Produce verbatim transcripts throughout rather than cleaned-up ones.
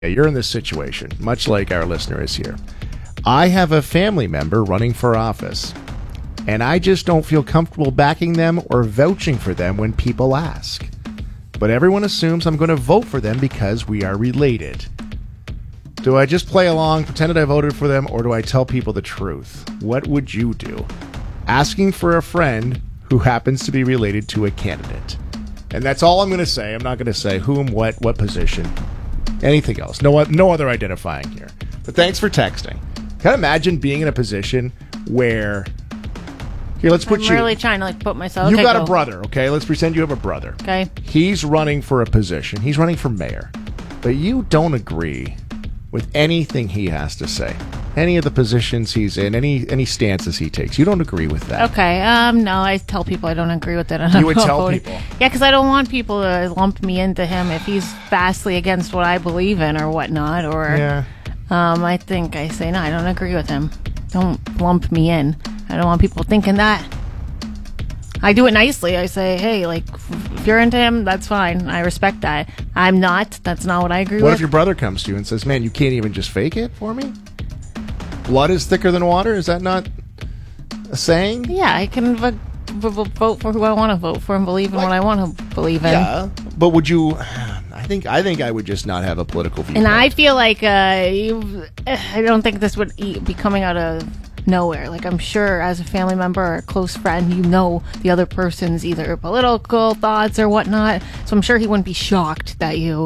You're in this situation, much like our listener is here. I have a family member running for office, and I just don't feel comfortable backing them or vouching for them when people ask. But everyone assumes I'm going to vote for them because we are related. Do I just play along, pretend that I voted for them, or do I tell people the truth? What would you do? Asking for a friend who happens to be related to a candidate. And that's all I'm going to say. I'm not going to say whom, what, what position, anything else. No, no other identifying here. But thanks for texting. Can you imagine being in a position where... Here, let's put I'm you... I'm really trying to like put myself... You okay, got go. a brother, okay? Let's pretend you have a brother. Okay. He's running for a position. He's running for mayor. But you don't agree with anything he has to say. Any of the positions he's in, any any stances he takes. You don't agree with that. Okay. Um. No, I tell people I don't agree with it. You would tell people? Yeah, because I don't want people to lump me into him if he's vastly against what I believe in or whatnot. Or Yeah. um, I think I say, no, I don't agree with him. Don't lump me in. I don't want people thinking that. I do it nicely. I say, hey, like, if you're into him, that's fine. I respect that. I'm not. That's not what I agree What with. if your brother comes to you and says, man, you can't even just fake it for me? Blood is thicker than water? Is that not a saying? Yeah, I can v- v- v- vote for who I want to vote for and believe in What? what I want to believe in. Yeah. But would you... I think I think I would just not have a political view. And I feel like uh, you, I don't think this would e- be coming out of nowhere. Like, I'm sure as a family member or a close friend, you know the other person's either political thoughts or whatnot. So I'm sure he wouldn't be shocked that you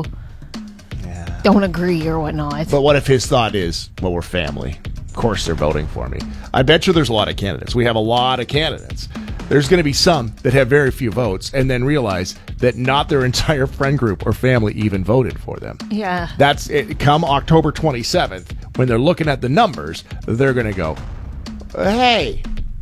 Yeah. don't agree or whatnot. But what if his thought is, well, we're family. Of course they're voting for me. I bet you there's a lot of candidates. We have a lot of candidates. There's going to be some that have very few votes and then realize that not their entire friend group or family even voted for them. Yeah. That's it. Come October twenty-seventh, when they're looking at the numbers, they're going to go, hey,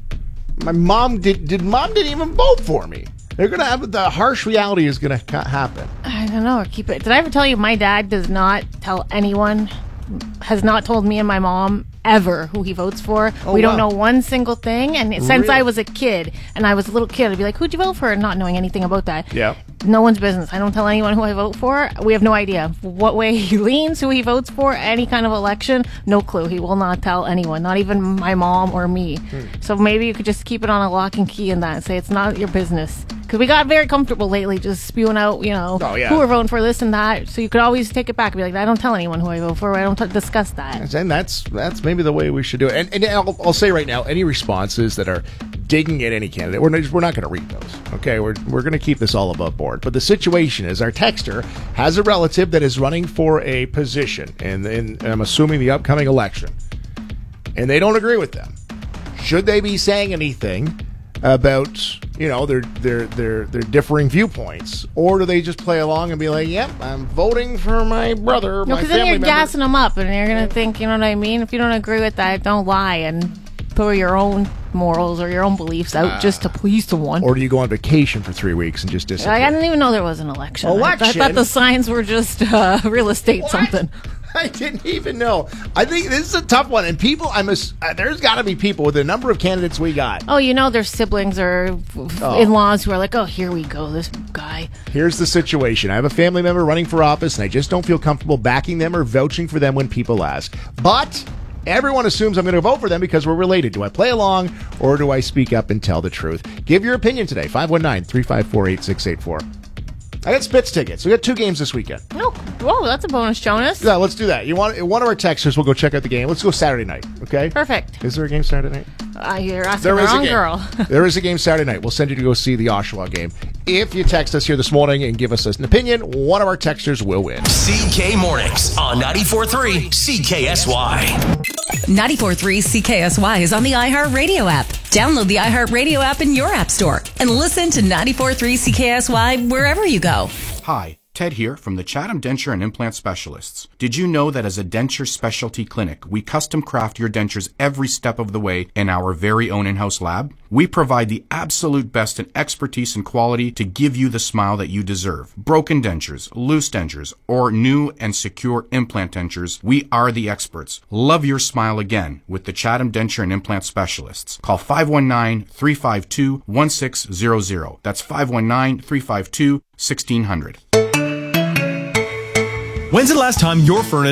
my mom did, did mom didn't even vote for me. They're going to have, the harsh reality is going to happen. I don't know. Keep it. Did I ever tell you my dad does not tell anyone, has not told me and my mom ever who he votes for? Oh, we don't wow. know one single thing. And since Really? I was a kid, and I was a little kid, I'd be like, who'd you vote for? And not knowing anything about that. Yeah. No one's business. I don't tell anyone who I vote for. We have no idea what way he leans, who he votes for, any kind of election. No clue. He will not tell anyone, not even my mom or me. Hmm. So maybe you could just keep it on a lock and key in that and say it's not your business. Because we got very comfortable lately just spewing out, you know, Oh, yeah. who are voting for this and that. So you could always take it back and be like, I don't tell anyone who I vote for. I don't t- discuss that. And that's that's maybe the way we should do it. And, and I'll, I'll say right now, any responses that are digging at any candidate, we're not, we're not going to read those. Okay, we're we're going to keep this all above board. But the situation is, our texter has a relative that is running for a position, and, and I'm assuming the upcoming election, and they don't agree with them. Should they be saying anything about, you know, their their their their differing viewpoints, or do they just play along and be like, "Yep, I'm voting for my brother, No, my because family then you're member"? gassing them up and you're going to think, you know what I mean? If you don't agree with that, don't lie and throw your own morals or your own beliefs out just to please someone. Or do you go on vacation for three weeks and just disappear? Like, I didn't even know there was an election. I- Election? I, thought the signs were just uh, real estate What? something. I didn't even know. I think this is a tough one, and people, I'm a, uh, there's got to be people with the number of candidates we got. Oh, you know, there's siblings or Oh. in-laws who are like, oh, here we go, this guy. Here's the situation. I have a family member running for office, and I just don't feel comfortable backing them or vouching for them when people ask. But everyone assumes I'm going to vote for them because we're related. Do I play along, or do I speak up and tell the truth? Give your opinion today. five one nine, three five four, eight six eight four. I got Spitz tickets. We got two games this weekend. No, whoa, that's a bonus, Jonas. Yeah, let's do that. You want one of our texters? We'll go check out the game. Let's go Saturday night. Okay. Perfect. Is there a game Saturday night? Uh, you're asking There the is a wrong game. girl. There is a game Saturday night. We'll send you to go see the Oshawa game. If you text us here this morning and give us an opinion, one of our texters will win. C K Mornings on ninety-four point three C K S Y. ninety-four point three C K S Y is on the iHeartRadio app. Download the iHeartRadio app in your app store and listen to ninety-four point three C K S Y wherever you go. Hi, Ted here from the Chatham Denture and Implant Specialists. Did you know that as a denture specialty clinic, we custom craft your dentures every step of the way in our very own in-house lab? We provide the absolute best in expertise and quality to give you the smile that you deserve. Broken dentures, loose dentures, or new and secure implant dentures, we are the experts. Love your smile again with the Chatham Denture and Implant Specialists. Call five one nine, three five two, one six zero zero. That's five one nine, three five two, one six zero zero. When's the last time your furnace